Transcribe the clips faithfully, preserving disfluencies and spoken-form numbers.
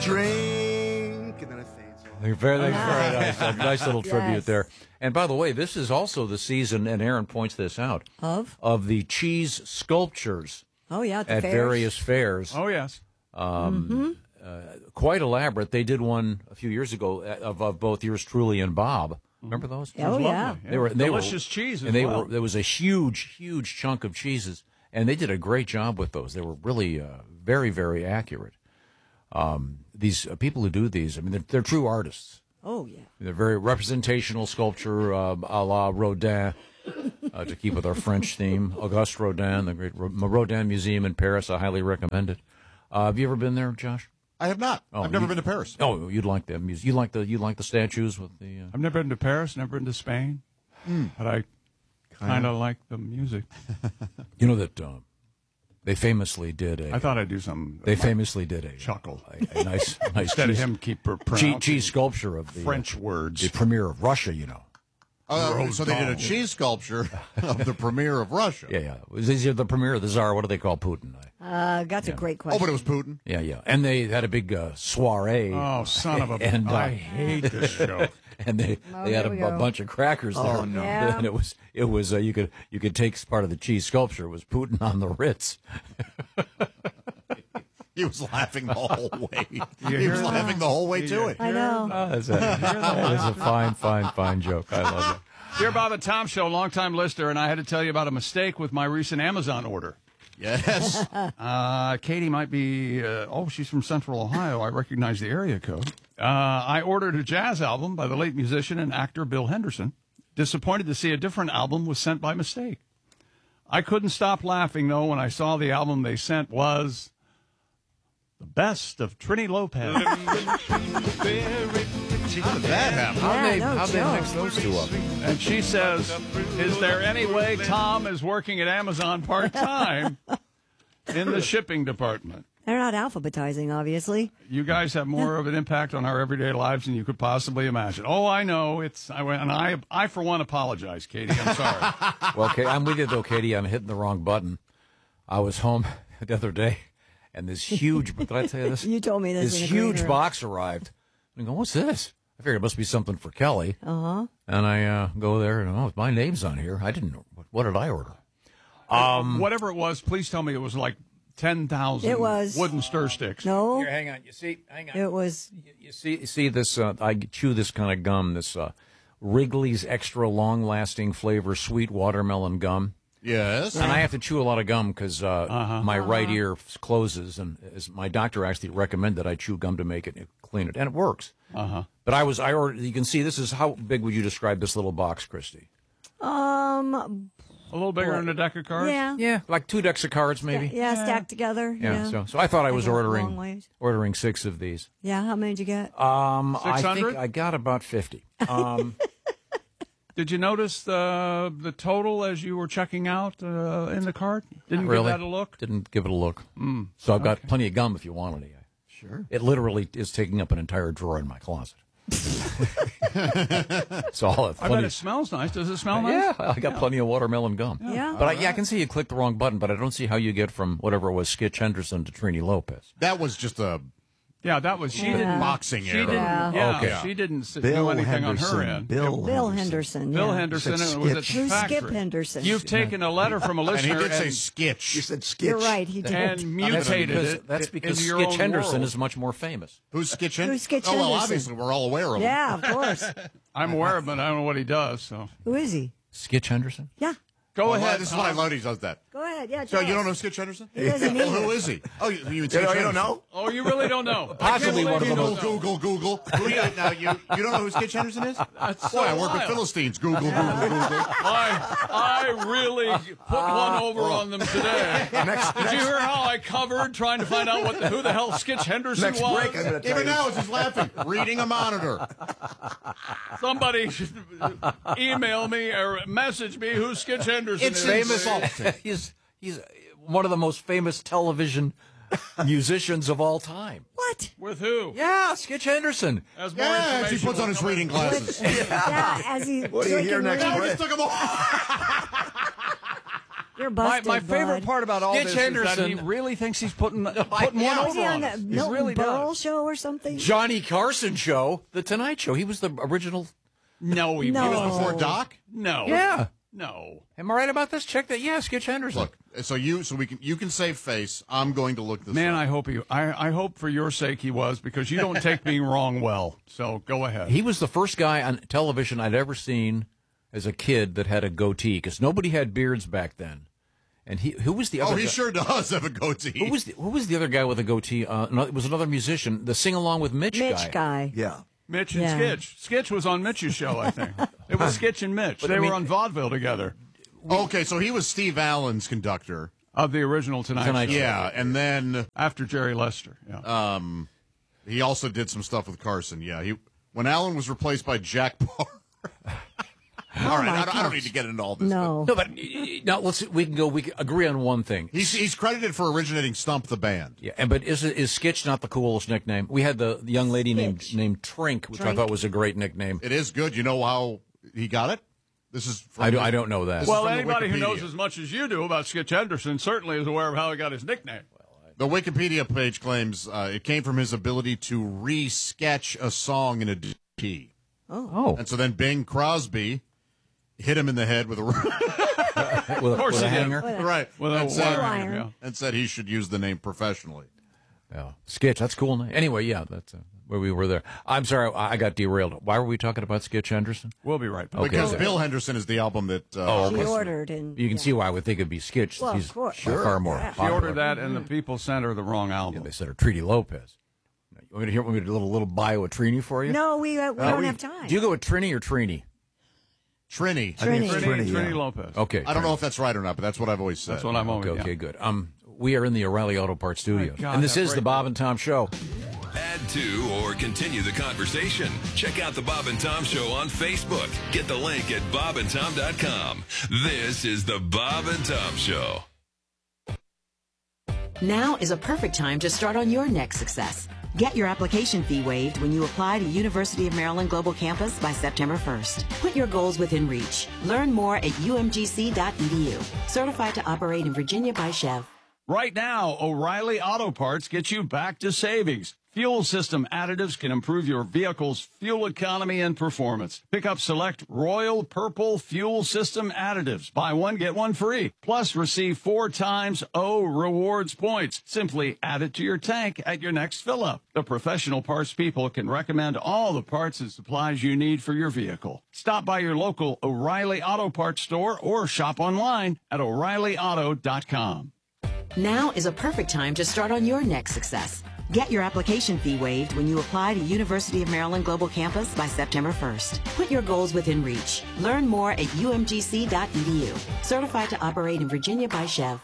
drink, and then it fades off. Very, very nice. A nice little tribute Yes. there. And by the way, this is also the season, and Aaron points this out, Of? of the cheese sculptures Oh, yeah, at the at fairs. various fairs. Oh, yes. Um, uh, quite elaborate. They did one a few years ago of, of both yours truly and Bob. Remember those? Oh, Lovely. yeah. They were they Delicious were, cheese as and they well. were. There was a huge, huge chunk of cheeses, and they did a great job with those. They were really uh, very, very accurate. Um, these uh, people who do these, I mean, they're, they're true artists. Oh, yeah. They're very representational sculpture, uh, a la Rodin, uh, to keep with our French theme. Auguste Rodin, the great Ro- Rodin Museum in Paris. I highly recommend it. Uh, have you ever been there, Josh? I have not. Oh, I've never you- been to Paris. Oh, you'd like the muse- You like the you like the statues with the. Uh, I've never been to Paris, never been to Spain, but I kind of like the music. you know that uh, they famously did a. I thought I'd do something. They famously did a chuckle. a, a nice, nice Instead of cheese, him keep per- cheese, pronouncing cheese sculpture of the French uh, words. the premier of Russia. You know. Uh, so they did a Rodin. cheese sculpture of the premier of Russia. Yeah, yeah. Was he the premier of the czar? What do they call Putin? I- Uh, that's a great Oh, question. but it was Putin. Yeah, yeah. And they had a big uh, soiree. Oh, son of a! And, uh, I hate this show. and they Oh, they had a, here we a go. bunch of crackers there. Oh, no. Yeah. And it was it was uh, you could you could take part of the cheese sculpture. It was Putin on the Ritz. He was laughing the whole way. You He hear was that? laughing the whole way You to it. I know. Oh, that's a, that is a fine, fine, fine joke. I love it. Dear Bob and Tom Show, longtime listener, and I had to tell you about a mistake with my recent Amazon order. Yes. Uh, Katie might be, uh, oh, she's from Central Ohio. I recognize the area code. Uh, I ordered a jazz album by the late musician and actor Bill Henderson. Disappointed to see a different album was sent by mistake. I couldn't stop laughing, though, when I saw the album they sent was the best of Trini Lopez. How did that happen? How'd Yeah, they, no how'd they joke. mix those two up? And she says, is there any way Tom is working at Amazon part-time in the shipping department? They're not alphabetizing, obviously. You guys have more of an impact on our everyday lives than you could possibly imagine. Oh, I know. It's I went and I I for one apologize, Katie. I'm sorry. Well, Katie, I'm with you though, Katie. I'm hitting the wrong button. I was home the other day, and this huge. Did I tell you this? You told me this This in the green huge room. box arrived. I go, what's this? I figured it must be something for Kelly. Uh huh. And I uh, go there, and oh, my name's on here. I didn't know. What, what did I order? Um, Whatever it was, please tell me it was like ten thousand It was. wooden stir sticks. No, Here, hang on. You see, hang on. it was. You, you see, you see this? Uh, I chew this kind of gum. This uh, Wrigley's extra long-lasting flavor sweet watermelon gum. Yes. And I have to chew a lot of gum because uh, Uh-huh. my right ear f- closes, and as my doctor actually recommended I chew gum to make it clean it, and it works. Uh-huh. But I was I ordered. You can see this is how big would you describe this little box, Christy? Um. A little bigger than a deck of cards? Yeah. Yeah, like two decks of cards, maybe. Yeah. Stacked together. Yeah, Yeah. So, so I thought I Like was a long ordering ways. ordering six of these. Yeah. How many did you get? Um, I six hundred? think I got about fifty. Um, Did you notice the the total as you were checking out uh, in the cart? Didn't really, give that a look? Didn't give it a look. Mm, so I've got plenty of gum if you want any. Sure. It literally is taking up an entire drawer in my closet. So I'll have I plenty. bet it smells nice. Does it smell nice? Yeah, I got plenty of watermelon gum. Yeah. But I, yeah, I can see you clicked the wrong button, but I don't see how you get from whatever it was Skitch Henderson to Trini Lopez. That was just a Yeah, that was she didn't boxing she error. didn't Yeah. yeah, Okay. she didn't s- do Bill anything Henderson. on her end. Bill, Bill Henderson. Bill yeah. Henderson You said and it was at Skitch. the Who's factory. Skip Henderson? You've taken a letter from a And he listener did say and, skitch. You said skitch. You're right. He did. and mutated because, it. that's in because your Skitch own Henderson world. is much more famous. Who's Skitch Henderson? Who's Skitch Oh, well, Henderson? obviously, we're all aware of him. Yeah, of course. I'm aware of it. I don't know what he does. So Who is he? Skitch Henderson? Yeah. go Well, ahead. This is what I love. He does that. Go ahead. Yeah. So tell you don't us. know Skitch Henderson? He doesn't Well, either. who is he? Oh, you, you, You don't, you don't know? Oh, you really don't know? Possibly I can't one of believe the you most- don't know. Google, Google. Who you, now, you, you don't know who Skitch Henderson is? That's Boy, so I work with wild. Philistines. Google, Google, Google. I I really put one over on them today. Did you hear how I covered trying to find out what the, who the hell Skitch Henderson Next was? break, I'm going to tell Even you. now, it's just laughing, reading a monitor. Somebody should email me or message me who Skitch Henderson It's is. famous. he's he's one of the most famous television musicians of all time. What? With who? Yeah, Skitch Henderson. As more Yes, he information puts on will his come reading in. glasses. Yeah. As he. What do you hear drinking next reading- I break? just took him off. You're My, busted, my favorite bud. part about all Skitch this is that he Henderson. really thinks he's putting, putting yeah. one Was over he on on the us. He Milton really Berle does. show or something? Johnny Carson show, The Tonight Show. He was the original. No, he, No. he It was was before Doc. No. Yeah. No. Am I right about this? Check that. Yeah, Skitch Henderson. Look, so you, so we can, you can save face. I'm going to look this Man, up. I hope he. I, I hope for your sake he was, because you don't take me wrong well. So go ahead. He was the first guy on television I'd ever seen as a kid that had a goatee, because nobody had beards back then. And he, who was the other? Oh, he guy? sure does have a goatee. Who was the, who was the other guy with a goatee? Uh, no, it was another musician, the sing along with Mitch, Mitch guy. guy. Yeah. Mitch and Yeah. Skitch. Skitch was on Mitch's show, I think. It was Skitch and Mitch. But, they I mean- were on vaudeville together. Okay, so he was Steve Allen's conductor. Of the original Tonight, Tonight Show. Show. Yeah, and then After Jerry Lester. Yeah. um, he also did some stuff with Carson. Yeah, he when Allen was replaced by Jack Barr. All right, my I don't, I don't gosh. need to get into all this. No. No, but uh, now let's we can go. We can agree on one thing. but He's he's credited for originating Stump the Band. Yeah, and but is is Skitch not the coolest nickname? We had the, the young lady named Skitch. named Trink, which I Trink. thought was a great nickname. It is good. You know how he got it? This is from I, do, his- I don't know that. This is Well, from the anybody who knows Wikipedia. as much as you do about Skitch Henderson certainly is aware of how he got his nickname. The Wikipedia page claims uh, it came from his ability to re-sketch a song in a D key. Oh, And so then Bing Crosby hit him in the head with a with, a- course with a he did. hanger. right, With a and, said, wire iron. hanger, yeah. and said he should use the name professionally. Yeah, Skitch. That's a cool name. Anyway, yeah, that's uh, where we were there. I'm sorry, I I got derailed. Why were we talking about Skitch Henderson? We'll be right back. Okay. Because so- Bill Henderson is the album that. Uh, Oh, She okay. ordered and You can yeah. see why I would think it'd be Skitch. Well, of He's course. by far more Yeah. She popular. ordered that, and the people sent her the wrong album. They said her Trini Lopez. You want me to hear want me to do a little little bio of Trini for you? No, we uh, we Uh, don't we- have time. Do you go with Trini or Trini? Trini. Trini. Trini, Trini, Trini yeah. Lopez. Okay. I don't know if that's right or not, but that's what I've always said. That's what I'm always. Okay, okay, yeah. good. Um, we are in the O'Reilly Auto Parts studios, God, and this that is the break- Bob and Tom Show. Add to or continue the conversation. Check out the Bob and Tom Show on Facebook. Get the link at bob and tom dot com. This is the Bob and Tom Show. Now is a perfect time to start on your next success. Get your application fee waived when you apply to University of Maryland Global Campus by September first. Put your goals within reach. Learn more at u m g c dot e d u. Certified to operate in Virginia by Chev. Right now, O'Reilly Auto Parts gets you back to savings. Fuel system additives can improve your vehicle's fuel economy and performance. Pick up select Royal Purple Fuel System additives. Buy one, get one free. Plus, receive four times O rewards points. Simply add it to your tank at your next fill-up. The professional parts people can recommend all the parts and supplies you need for your vehicle. Stop by your local O'Reilly Auto Parts store or shop online at o'reilly auto dot com. Now is a perfect time to start on your next success. Get your application fee waived when you apply to University of Maryland Global Campus by September first. Put your goals within reach. Learn more at u m g c dot e d u. Certified to operate in Virginia by Chev.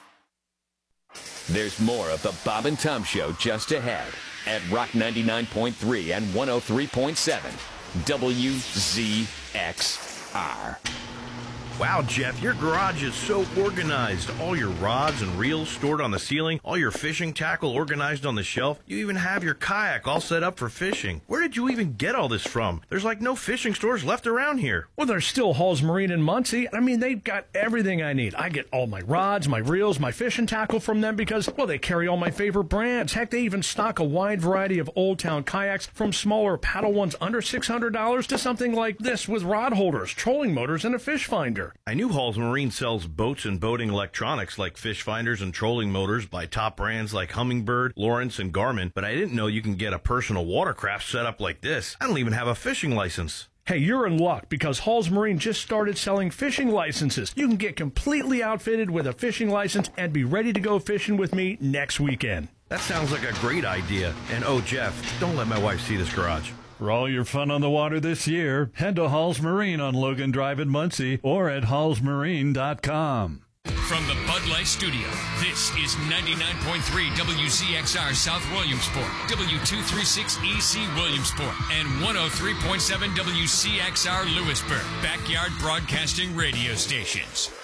There's more of the Bob and Tom Show just ahead at Rock ninety-nine point three and one oh three point seven W Z X R. Wow, Jeff, your garage is so organized. All your rods and reels stored on the ceiling, all your fishing tackle organized on the shelf. You even have your kayak all set up for fishing. Where did you even get all this from? There's like no fishing stores left around here. Well, there's still Halls Marine in Muncie. I mean, they've got everything I need. I get all my rods, my reels, my fishing tackle from them because, well, they carry all my favorite brands. Heck, they even stock a wide variety of Old Town kayaks from smaller paddle ones under six hundred dollars to something like this with rod holders, trolling motors, and a fish finder. I knew Halls Marine sells boats and boating electronics like fish finders and trolling motors by top brands like Humminbird, Lawrence, and Garmin, but I didn't know you can get a personal watercraft set up like this. I don't even have a fishing license. Hey, you're in luck because Halls Marine just started selling fishing licenses. You can get completely outfitted with a fishing license and be ready to go fishing with me next weekend. That sounds like a great idea. And oh, Jeff, don't let my wife see this garage. For all your fun on the water this year, head to Halls Marine on Logan Drive in Muncie or at halls marine dot com. From the Bud Light Studio, this is ninety-nine point three W Z X R South Williamsport, W two thirty-six E C Williamsport, and one oh three point seven W C X R Lewisburg, Backyard Broadcasting Radio Stations.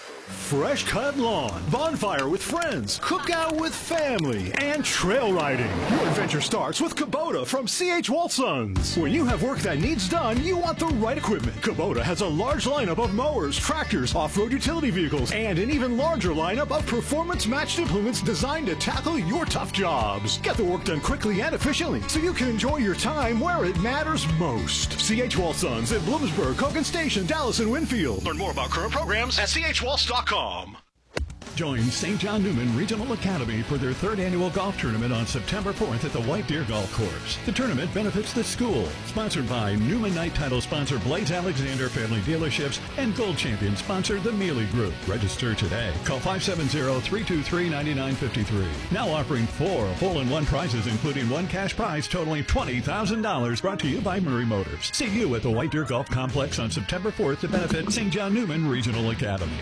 fresh cut lawn, bonfire with friends, cookout with family, and trail riding. Your adventure starts with Kubota from C H. Walsons. When you have work that needs done, you want the right equipment. Kubota has a large lineup of mowers, tractors, off-road utility vehicles, and an even larger lineup of performance-matched implements designed to tackle your tough jobs. Get the work done quickly and efficiently so you can enjoy your time where it matters most. C H. Walsons in Bloomsburg, Cogan Station, Dallas, and Winfield. Learn more about current programs at c h waltz dot com. Join Saint John Newman Regional Academy for their third annual golf tournament on September fourth at the White Deer Golf Course. The tournament benefits the school. Sponsored by Newman Night title sponsor Blades Alexander Family Dealerships and Gold Champion sponsor the Mealy Group. Register today. Call five seven zero, three two three, nine nine five three. Now offering four hole-in-one prizes, including one cash prize totaling twenty thousand dollars. Brought to you by Murray Motors. See you at the White Deer Golf Complex on September fourth to benefit Saint John Newman Regional Academy.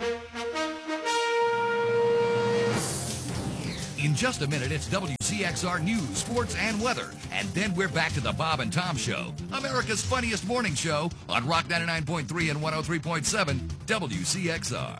In just a minute, it's W Z X R News, Sports, and Weather. And then we're back to the Bob and Tom Show, America's funniest morning show on Rock ninety-nine point three and one oh three point seven W Z X R.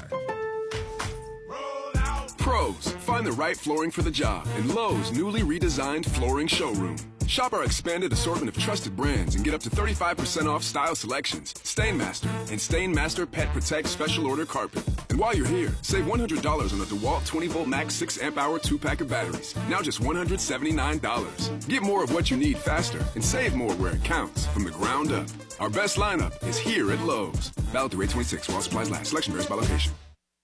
Pros, find the right flooring for the job in Lowe's newly redesigned flooring showroom. Shop our expanded assortment of trusted brands and get up to thirty-five percent off style selections, Stainmaster, and Stainmaster Pet Protect Special Order Carpet. And while you're here, save one hundred dollars on the DeWalt twenty volt Max six amp hour two-pack of batteries. Now just one hundred seventy-nine dollars. Get more of what you need faster and save more where it counts from the ground up. Our best lineup is here at Lowe's. Valid through eight twenty-six while supplies last. Selection varies by location.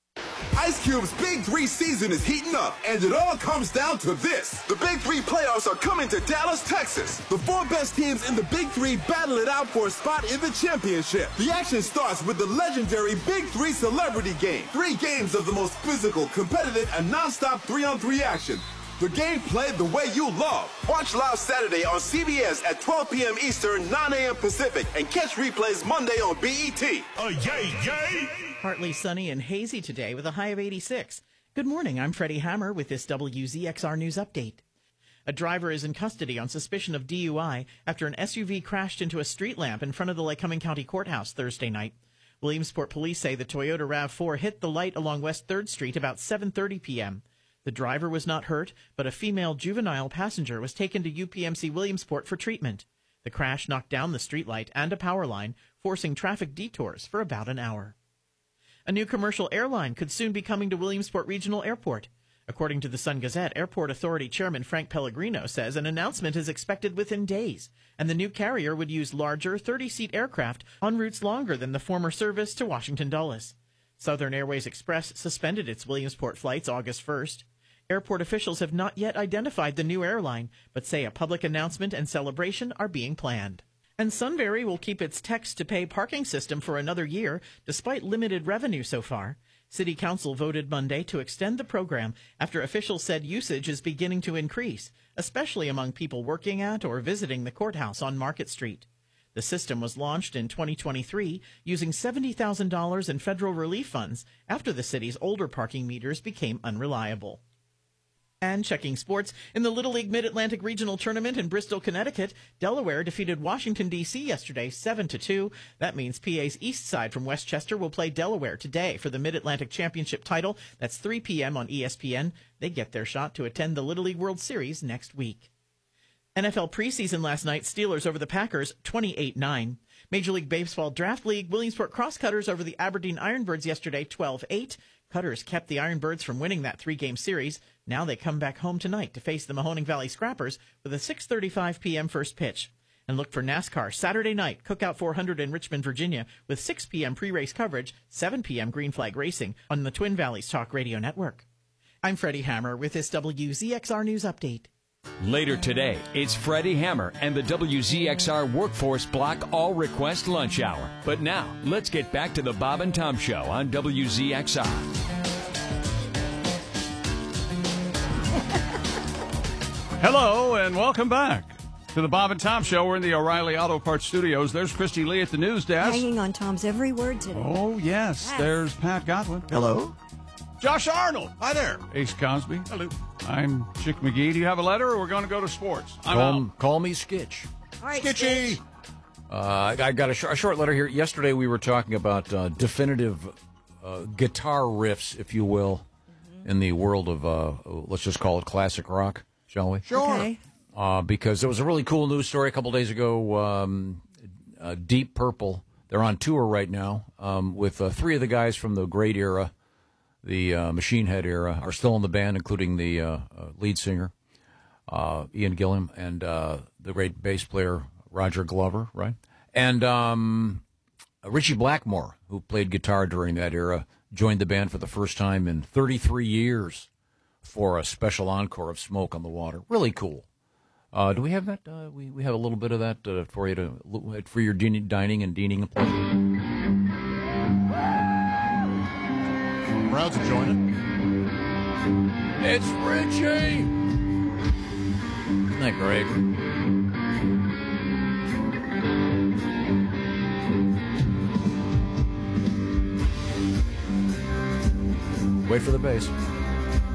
Ice Cube's Big Three season is heating up, and it all comes down to this. The Big Three playoffs are coming to Dallas, Texas. The four best teams in the Big Three battle it out for a spot in the championship. The action starts with the legendary Big Three Celebrity Game. Three games of the most physical, competitive, and non-stop three-on-three action. The game played the way you love. Watch live Saturday on C B S at twelve p.m. Eastern, nine a.m. Pacific, and catch replays Monday on B E T. Oh, yay, yay! Partly sunny and hazy today with a high of eighty-six. Good morning, I'm Freddie Hammer with this W Z X R News Update. A driver is in custody on suspicion of D U I after an S U V crashed into a street lamp in front of the Lycoming County Courthouse Thursday night. Williamsport police say the Toyota RAV four hit the light along West third Street about seven thirty p.m. The driver was not hurt, but a female juvenile passenger was taken to U P M C Williamsport for treatment. The crash knocked down the streetlight and a power line, forcing traffic detours for about an hour. A new commercial airline could soon be coming to Williamsport Regional Airport. According to the Sun Gazette, Airport Authority Chairman Frank Pellegrino says an announcement is expected within days, and the new carrier would use larger thirty-seat aircraft on routes longer than the former service to Washington Dulles. Southern Airways Express suspended its Williamsport flights August first. Airport officials have not yet identified the new airline, but say a public announcement and celebration are being planned. And Sunbury will keep its text-to-pay parking system for another year, despite limited revenue so far. City Council voted Monday to extend the program after officials said usage is beginning to increase, especially among people working at or visiting the courthouse on Market Street. The system was launched in twenty twenty-three using seventy thousand dollars in federal relief funds after the city's older parking meters became unreliable. And checking sports, in the Little League Mid-Atlantic Regional Tournament in Bristol, Connecticut, Delaware defeated Washington, D C yesterday seven to two. That means P A's East Side from Westchester will play Delaware today for the Mid-Atlantic Championship title. That's three p.m. on E S P N. They get their shot to attend the Little League World Series next week. N F L preseason last night, Steelers over the Packers, twenty-eight nine. Major League Baseball Draft League, Williamsport Crosscutters over the Aberdeen Ironbirds yesterday, twelve eight. Cutters kept the Ironbirds from winning that three-game series. Now they come back home tonight to face the Mahoning Valley Scrappers with a six thirty-five p.m. first pitch. And look for NASCAR Saturday night, Cookout four hundred in Richmond, Virginia, with six p.m. pre-race coverage, seven p.m. Green Flag Racing on the Twin Valleys Talk Radio Network. I'm Freddie Hammer with this W Z X R News Update. Later today, it's Freddie Hammer and the W Z X R Workforce Block All Request Lunch Hour. But now, let's get back to the Bob and Tom Show on W Z X R. Hello, and welcome back to the Bob and Tom Show. We're in the O'Reilly Auto Parts Studios. There's Christy Lee at the news desk. Hanging on Tom's every word today. Oh, yes. Yes. There's Pat Godwin. Hello. Josh Arnold. Hi there. Ace Cosby. Hello. I'm Chick McGee. Do you have a letter, or we're going to go to sports? I'm Call, out. call me Skitch. All right, Skitchy. Stitch. Uh, I got a, sh- a short letter here. Yesterday we were talking about uh, definitive uh, guitar riffs, if you will, in the world of, uh, let's just call it classic rock, shall we? Sure. Okay. Uh, because there was a really cool news story a couple days ago. Um, uh, Deep Purple, they're on tour right now um, with uh, three of the guys from the great era, the uh, Machine Head era, are still in the band, including the uh, uh, lead singer, uh, Ian Gillan, and uh, the great bass player, Roger Glover, right? And um, Richie Blackmore, who played guitar during that era, joined the band for the first time in thirty-three years for a special encore of Smoke on the Water. Really cool. Uh, do we have that? Uh, we, we have a little bit of that uh, for you to for your din- dining and deaning and pleasure. Crowd's enjoying it. It's Richie! Isn't that great? Wait for the bass.